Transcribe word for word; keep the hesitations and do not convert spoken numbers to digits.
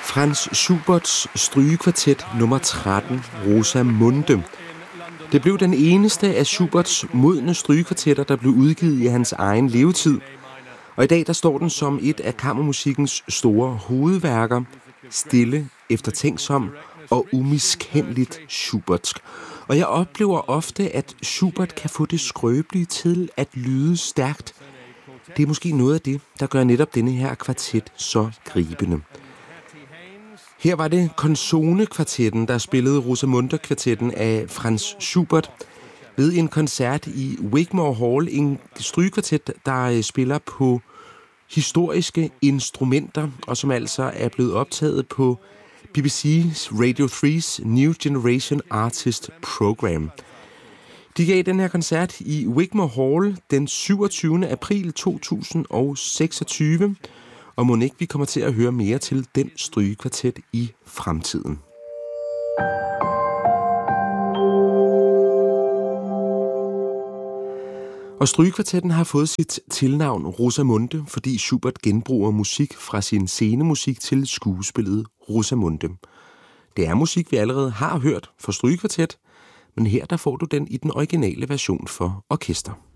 Franz Schuberts strygekvartet nummer tretten, Rosamunde. Det blev den eneste af Schuberts modne strygekvartetter, der blev udgivet i hans egen levetid. Og i dag der står den som et af kammermusikkens store hovedværker, stille, eftertænksom og umiskendeligt Schubertsk. Og jeg oplever ofte, at Schubert kan få det skrøbelige til at lyde stærkt. Det er måske noget af det, der gør netop denne her kvartet så gribende. Her var det Consone-kvartetten, der spillede Rosamunde-kvartetten af Franz Schubert ved en koncert i Wigmore Hall, en strygekvartet, der spiller på historiske instrumenter, og som altså er blevet optaget på B B C's Radio tre's New Generation Artist Program. De gav den her koncert i Wigmore Hall den syvogtyvende april to tusind og seksogtyve, og mon ikke vi kommer til at høre mere til den strygekvartet i fremtiden. Og strygekvartetten har fået sit tilnavn Rosamunde, fordi Schubert genbruger musik fra sin scenemusik til skuespillet Rosamunde. Det er musik, vi allerede har hørt for strygekvartet, men her der får du den i den originale version for orkester.